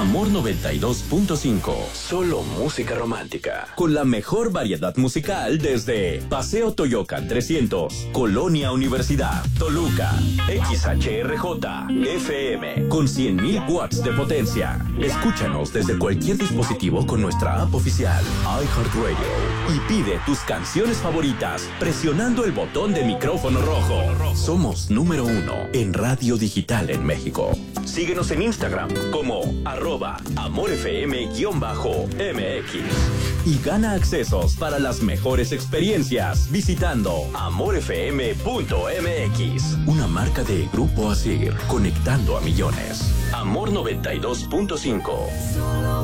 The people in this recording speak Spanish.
Amor 92.5. Solo música romántica. Con la mejor variedad musical desde Paseo Toyocan 300, Colonia Universidad, Toluca. XHRJ, FM, con 100.000 watts de potencia. Escúchanos desde cualquier dispositivo con nuestra app oficial, iHeartRadio. Y pide tus canciones favoritas presionando el botón de micrófono rojo. Somos número 1 en radio digital en México. Síguenos en Instagram como @amorfm_mx y gana accesos para las mejores experiencias visitando amorfm.mx. Una marca de Grupo Asir, conectando a millones. Amor 92.5.